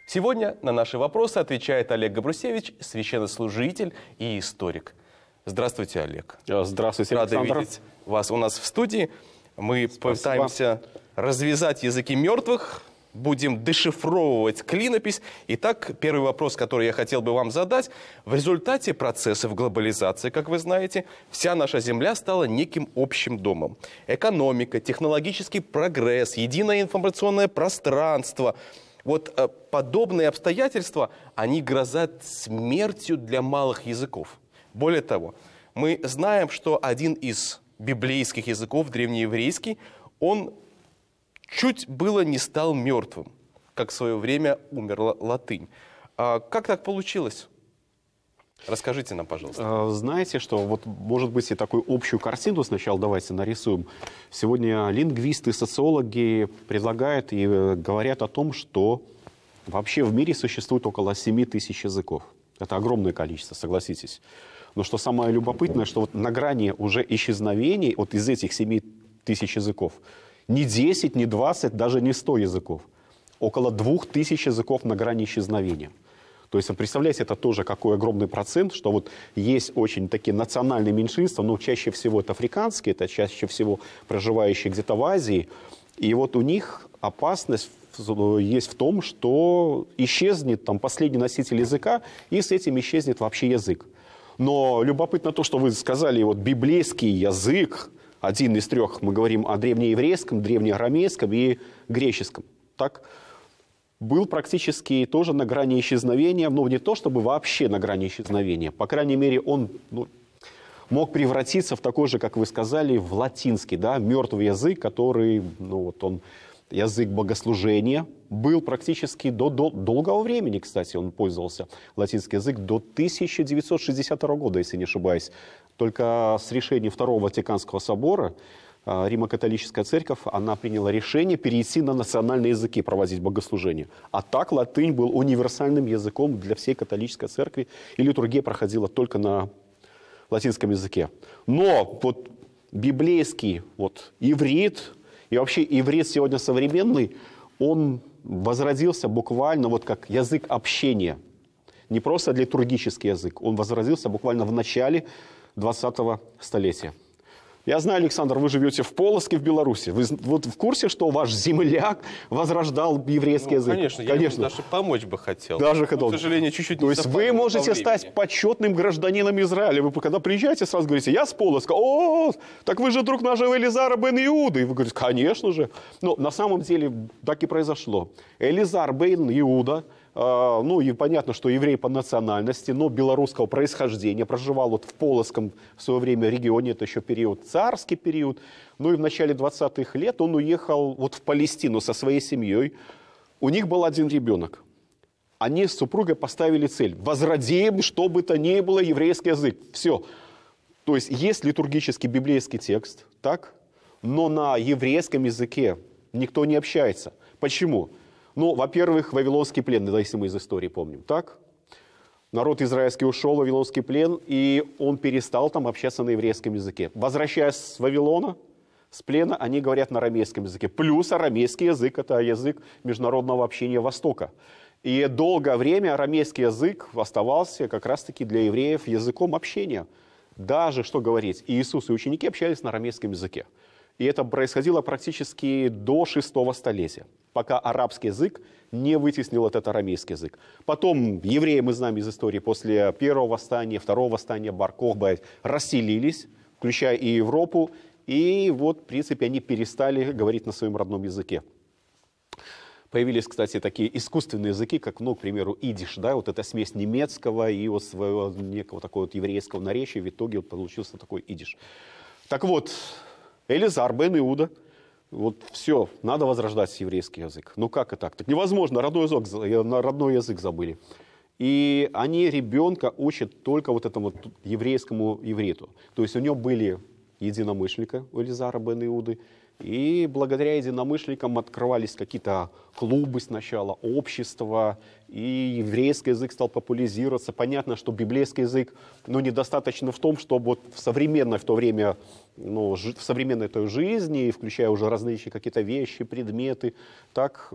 Сегодня на наши вопросы отвечает Олег Габрусевич, священнослужитель и историк. Здравствуйте, Олег. Здравствуйте, Александр. Рады видеть вас у нас в студии. Мы пытаемся развязать языки мертвых, будем дешифровывать клинопись. Итак, первый вопрос, который я хотел бы вам задать. В результате процессов глобализации, как вы знаете, вся наша Земля стала неким общим домом. Экономика, технологический прогресс, единое информационное пространство. Вот подобные обстоятельства, они грозят смертью для малых языков. Более того, мы знаем, что один из библейских языков, древнееврейский, он чуть было не стал мертвым, как в свое время умерла латынь. Как так получилось? Расскажите нам, пожалуйста. Знаете, что вот, может быть, и такую общую картину сначала давайте нарисуем. Сегодня лингвисты, социологи предлагают и говорят о том, что вообще в мире существует около 7 тысяч языков. Это огромное количество, согласитесь. Но что самое любопытное, что вот на грани уже исчезновений вот из этих 7 тысяч языков не 10, не 20, даже не 100 языков. Около 2000 языков на грани исчезновения. То есть, представляете, это тоже какой огромный процент, что вот есть очень такие национальные меньшинства, но чаще всего это африканские, это чаще всего проживающие где-то в Азии. И вот у них опасность есть в том, что исчезнет там последний носитель языка, и с этим исчезнет вообще язык. Но любопытно то, что вы сказали, вот библейский язык, один из трех, мы говорим о древнееврейском, древнеарамейском и греческом, так, был практически тоже на грани исчезновения, но не то чтобы вообще на грани исчезновения, по крайней мере, он мог превратиться в такой же, как вы сказали, в латинский, да, мертвый язык, который, он язык богослужения, был практически до долгого времени, кстати, он пользовался, латинский язык, до 1962 года, если не ошибаюсь. Только с решением Второго Ватиканского собора Римо-католическая церковь, она приняла решение перейти на национальные языки, проводить богослужение. А так латынь был универсальным языком для всей католической церкви, и литургия проходила только на латинском языке. Но вот библейский иврит, и вообще иврит сегодня современный, он возродился буквально вот как язык общения. Не просто литургический язык, он возродился буквально в начале 20-го столетия. Я знаю, Александр, вы живете в Полоцке, в Беларуси. Вы вот в курсе, что ваш земляк возрождал еврейский язык? Конечно, я ему даже помочь бы хотел. Даже хотел. К сожалению, чуть-чуть не То есть вы можете стать почетным гражданином Израиля. Вы когда приезжаете, сразу говорите, я с Полоцка. О, так вы же друг нашего Элизара бен Иуды. И вы говорите, конечно же. Но на самом деле так и произошло. Элизар бен Иуда, и понятно, что еврей по национальности, но белорусского происхождения, проживал в Полоцком в свое время регионе, это еще царский период. Ну и в начале 20-х лет он уехал в Палестину со своей семьей. У них был один ребенок. Они с супругой поставили цель: возродим, что бы то ни было, еврейский язык. Все. То есть литургический библейский текст, так? Но на еврейском языке никто не общается. Почему? Во-первых, Вавилонский плен, если мы из истории помним, так? Народ израильский ушел в Вавилонский плен, и он перестал там общаться на еврейском языке. Возвращаясь с Вавилона, с плена, они говорят на арамейском языке. Плюс арамейский язык – это язык международного общения Востока. И долгое время арамейский язык оставался как раз-таки для евреев языком общения. Даже, что говорить, Иисус и ученики общались на арамейском языке. И это происходило практически до 6-го столетия, пока арабский язык не вытеснил этот арамейский язык. Потом евреи, мы знаем из истории, после первого восстания, второго восстания Бар-Кохба расселились, включая и Европу, и в принципе, они перестали говорить на своем родном языке. Появились, кстати, такие искусственные языки, как, к примеру, идиш, да, это смесь немецкого и своего некого такого еврейского наречия, в итоге получился такой идиш. Так вот, Элизар бен Иуда, все, надо возрождать еврейский язык. Как и так? Так невозможно, родной язык забыли. И они ребенка учат только этому еврейскому ивриту. То есть у него были единомышленники у Элизара бен Иуды, и благодаря единомышленникам открывались какие-то клубы сначала, общества, и еврейский язык стал популяризироваться. Понятно, что библейский язык недостаточно в том, чтобы в современной в то время, в современной той жизни, включая уже различные какие-то вещи, предметы, так